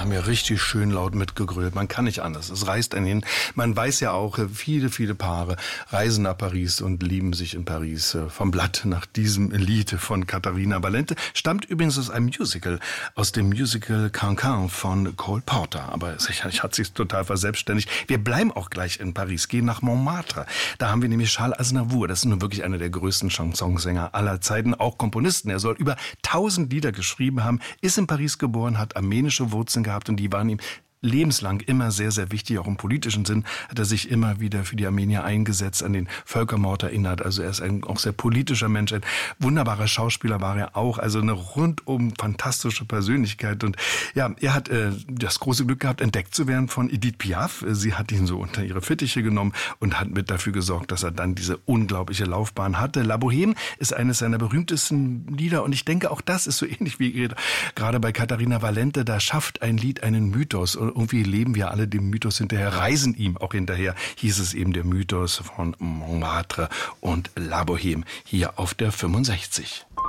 haben ja richtig schön laut mitgegrölt. Man kann nicht anders. Es reißt einen hin. Man weiß ja auch, viele, viele Paare reisen nach Paris und lieben sich in Paris. Vom Blatt nach diesem Lied von Katharina Valente. Stammt übrigens aus einem Musical. Aus dem Musical Cancan von Cole Porter. Aber sicherlich hat sich total verselbstständigt. Wir bleiben auch gleich in Paris, gehen nach Montmartre. Da haben wir nämlich Charles Aznavour. Das ist nun wirklich einer der größten Chansonsänger aller Zeiten. Auch Komponisten. Er soll über 1000 Lieder geschrieben haben. Ist in Paris geboren, hat armenische Wurzeln gehabt und die waren ihm lebenslang immer sehr, sehr wichtig. Auch im politischen Sinn hat er sich immer wieder für die Armenier eingesetzt, an den Völkermord erinnert. Also er ist ein auch sehr politischer Mensch. Ein wunderbarer Schauspieler war er auch. Also eine rundum fantastische Persönlichkeit. Und ja, er hat das große Glück gehabt, entdeckt zu werden von Edith Piaf. Sie hat ihn so unter ihre Fittiche genommen und hat mit dafür gesorgt, dass er dann diese unglaubliche Laufbahn hatte. La Bohème ist eines seiner berühmtesten Lieder. Und ich denke, auch das ist so ähnlich wie gerade bei Katharina Valente. Da schafft ein Lied einen Mythos. Irgendwie leben wir alle dem Mythos hinterher, reisen ihm auch hinterher, hieß es eben der Mythos von Montmartre und La Bohème hier auf der 65.